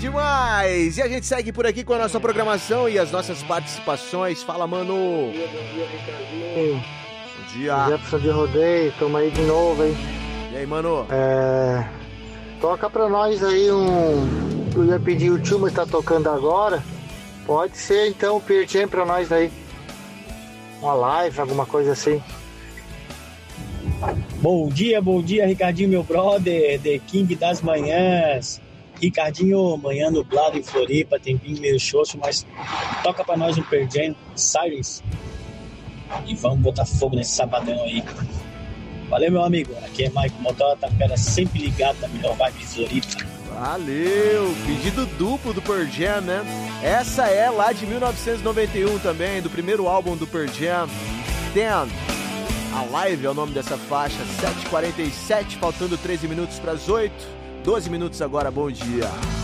demais! E a gente segue por aqui com a nossa programação e as nossas participações. Fala, mano! Bom dia, Ricardinho. Bom dia! Jefferson de Rodeio, tamo aí de novo, hein? E aí, mano? Toca pra nós aí eu ia pedir o tio, mas tá tocando agora. Pode ser então o Pearl Jam pra nós aí. Uma live, alguma coisa assim. Bom dia, Ricardinho, meu brother, The King das manhãs. Ricardinho, manhã nublado em Floripa, tempinho meio xoxo, mas toca pra nós um Pearl Jam, Silence. E vamos botar fogo nesse sabadão aí. Valeu, meu amigo. Aqui é Mike Motora, Tapera, sempre ligado na melhor vibe de Floripa. Valeu! Pedido duplo do Pearl Jam, né? Essa é lá de 1991 também, do primeiro álbum do Pearl Jam, Damn. A Live é o nome dessa faixa, 7h47, faltando 13 minutos para as 8. 12 minutos agora, bom dia.